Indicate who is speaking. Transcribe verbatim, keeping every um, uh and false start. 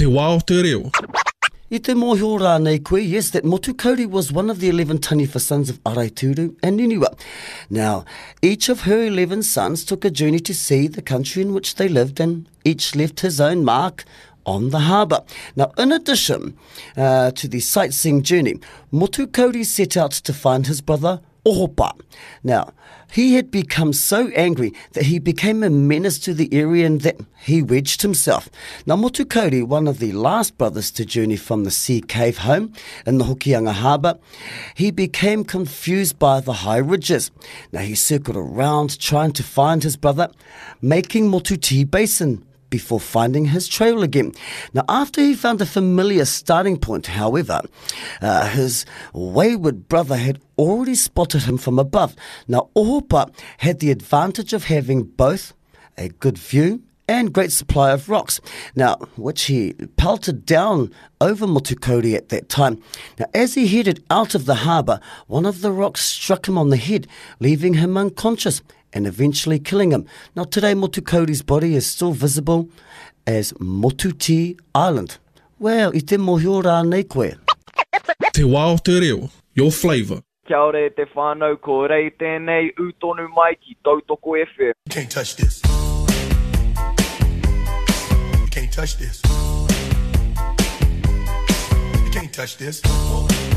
Speaker 1: wā o te reo.
Speaker 2: I te mōhio rānei koe, yes, that Motu Kauri was one of the eleven Taniwha sons of Araituru and Niniwa. Now, each of her eleven sons took a journey to see the country in which they lived, and each left his own mark on the harbour. Now, in addition uh, to the sightseeing journey, Motu Kauri set out to find his brother Ohopa. Now, he had become so angry that he became a menace to the area and that he wedged himself. Now, Motu Kauri, one of the last brothers to journey from the sea cave home in the Hokianga Harbour, he became confused by the high ridges. Now, he circled around trying to find his brother, making Motuti Basin before finding his trail again. Now, after he found a familiar starting point, however, uh, his wayward brother had already spotted him from above. Now, Ohopa had the advantage of having both a good view and great supply of rocks, now which he pelted down over Motu Kauri at that time. Now, as he headed out of the harbour, one of the rocks struck him on the head, leaving him unconscious and eventually killing him. Now, today Motu Kauri's body is still visible as Motuti Island. Well, i te mōhio rānei koe.
Speaker 1: Te wā o te reo, your flavour.
Speaker 3: Kia ora te whānau, ko rei tēnei utonu mai ki Tautoko F M.
Speaker 4: You can't touch this. You can't touch this. You can't touch this.